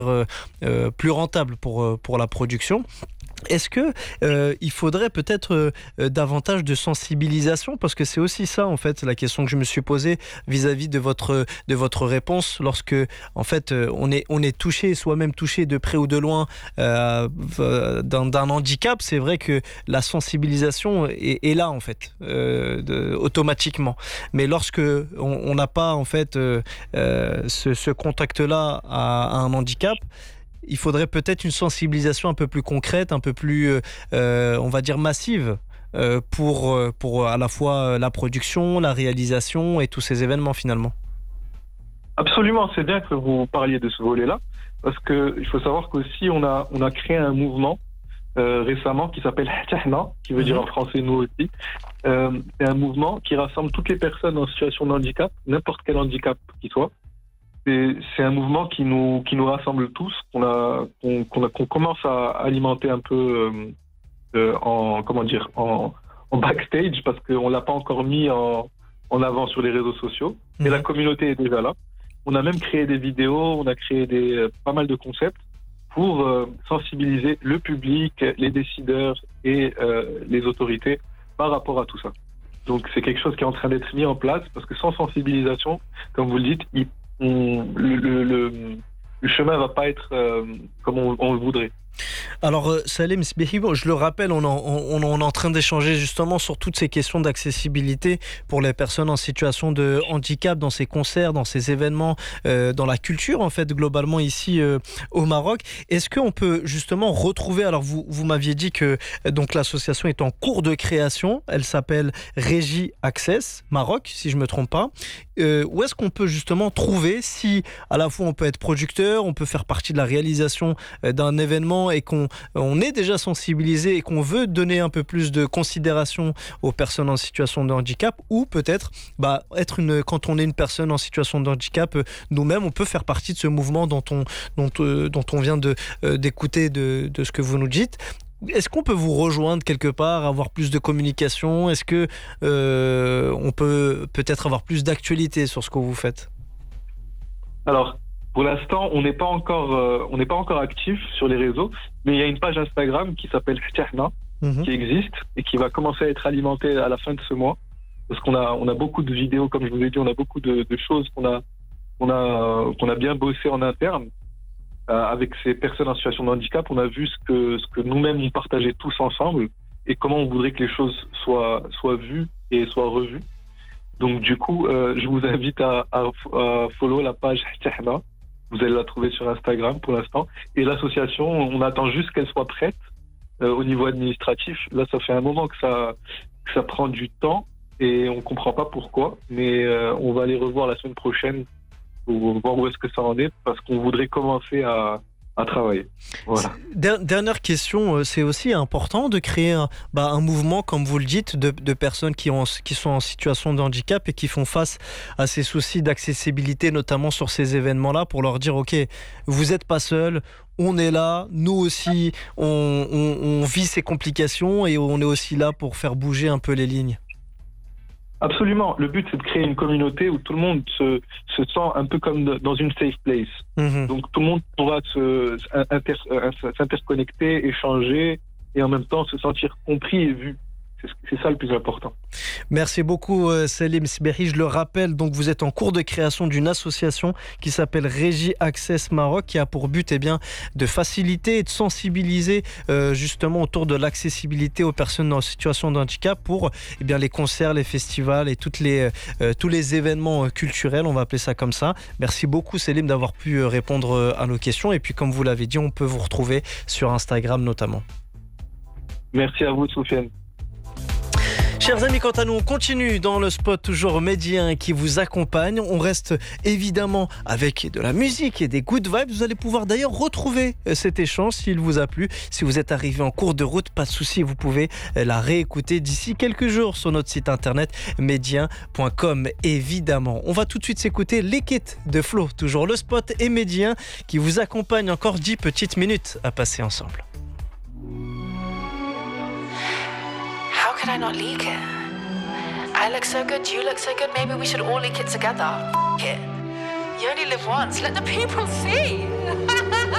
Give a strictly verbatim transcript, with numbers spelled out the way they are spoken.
euh, euh, plus rentable pour, pour la production. Est-ce que euh, il faudrait peut-être euh, davantage de sensibilisation, parce que c'est aussi ça en fait la question que je me suis posée vis-à-vis de votre de votre réponse, lorsque en fait on est on est touché, soi-même touché de près ou de loin euh, d'un, d'un handicap. C'est vrai que la sensibilisation est, est là en fait euh, de, automatiquement, mais lorsque on n'a pas en fait euh, euh, ce, ce contact-là à, à un handicap, il faudrait peut-être une sensibilisation un peu plus concrète, un peu plus, euh, on va dire, massive euh, pour, pour à la fois la production, la réalisation et tous ces événements finalement. Absolument, c'est bien que vous parliez de ce volet-là, parce qu'il faut savoir qu'aussi on a, on a créé un mouvement euh, récemment qui s'appelle Hatahna, qui veut mmh. dire en français nous aussi. Euh, c'est un mouvement qui rassemble toutes les personnes en situation de handicap, n'importe quel handicap qu'il soit. C'est, c'est un mouvement qui nous qui nous rassemble tous, qu'on a qu'on, qu'on, a, qu'on commence à alimenter un peu euh, euh, en comment dire en, en backstage, parce qu'on l'a pas encore mis en, en avant sur les réseaux sociaux. Mais mmh. la communauté est déjà là. On a même créé des vidéos, on a créé des euh, pas mal de concepts pour euh, sensibiliser le public, les décideurs et euh, les autorités par rapport à tout ça. Donc c'est quelque chose qui est en train d'être mis en place, parce que sans sensibilisation, comme vous le dites, il On, le, le, le, le chemin va pas être euh, comme on, on le voudrait. Alors Salim Sbihi, je le rappelle, on, en, on, on est en train d'échanger justement sur toutes ces questions d'accessibilité pour les personnes en situation de handicap dans ces concerts, dans ces événements, euh, dans la culture en fait globalement ici euh, au Maroc. Est-ce qu'on peut justement retrouver, alors vous, vous m'aviez dit que donc l'association est en cours de création, elle s'appelle Régie Access Maroc si je me trompe pas. Euh, où est-ce qu'on peut justement trouver, si à la fois on peut être producteur, on peut faire partie de la réalisation d'un événement et qu'on on est déjà sensibilisé et qu'on veut donner un peu plus de considération aux personnes en situation de handicap, ou peut-être bah, être une, quand on est une personne en situation de handicap, nous-mêmes on peut faire partie de ce mouvement dont on, dont, euh, dont on vient de, euh, d'écouter de, de ce que vous nous dites. Est-ce qu'on peut vous rejoindre quelque part, avoir plus de communication? Est-ce que euh, on peut peut-être avoir plus d'actualité sur ce que vous faites? Alors, pour l'instant, on n'est pas encore, euh, on n'est pas encore actif sur les réseaux, mais il y a une page Instagram qui s'appelle Hatahna, mmh. qui existe et qui va commencer à être alimentée à la fin de ce mois, parce qu'on a, on a beaucoup de vidéos, comme je vous l'ai dit, on a beaucoup de, de choses qu'on a, qu'on a, qu'on a bien bossé en interne. Euh, avec ces personnes en situation de handicap, on a vu ce que, ce que nous-mêmes on partageait tous ensemble et comment on voudrait que les choses soient, soient vues et soient revues. Donc du coup, euh, je vous invite à, à, à follow la page Hatahna. Vous allez la trouver sur Instagram pour l'instant. Et l'association, on attend juste qu'elle soit prête euh, au niveau administratif. Là, ça fait un moment que ça, que ça prend du temps et on comprend pas pourquoi. Mais euh, on va aller revoir la semaine prochaine pour voir où est-ce que ça en est, parce qu'on voudrait commencer à, à travailler. Voilà. Dernière question, c'est aussi important de créer un, bah, un mouvement, comme vous le dites, de, de personnes qui, ont, qui sont en situation de handicap et qui font face à ces soucis d'accessibilité, notamment sur ces événements-là, pour leur dire, ok, vous n'êtes pas seuls, on est là, nous aussi, on, on, on vit ces complications et on est aussi là pour faire bouger un peu les lignes. Absolument. Le but, c'est de créer une communauté où tout le monde se, se sent un peu comme dans une safe place. Mmh. Donc, tout le monde pourra se, inter, s'interconnecter, échanger et en même temps se sentir compris et vu. C'est ça le plus important. Merci beaucoup Salim Sbihi. Je le rappelle, donc vous êtes en cours de création d'une association qui s'appelle Régie Access Maroc, qui a pour but eh bien, de faciliter et de sensibiliser euh, justement autour de l'accessibilité aux personnes en situation de handicap pour eh bien, les concerts, les festivals et toutes les, euh, tous les événements culturels, on va appeler ça comme ça. Merci beaucoup Salim d'avoir pu répondre à nos questions, et puis comme vous l'avez dit, on peut vous retrouver sur Instagram notamment. Merci à vous Soufiane. Chers amis, quant à nous, on continue dans le spot toujours médien qui vous accompagne. On reste évidemment avec de la musique et des good vibes. Vous allez pouvoir d'ailleurs retrouver cet échange s'il vous a plu. Si vous êtes arrivé en cours de route, pas de souci, vous pouvez la réécouter d'ici quelques jours sur notre site internet médien point com. Évidemment, on va tout de suite s'écouter Les Kits de Flo. Toujours le spot et médien qui vous accompagne encore dix petites minutes à passer ensemble. How could I not leak it? I look so good, you look so good, maybe we should all leak it together. F*** it. You only live once, let the people see.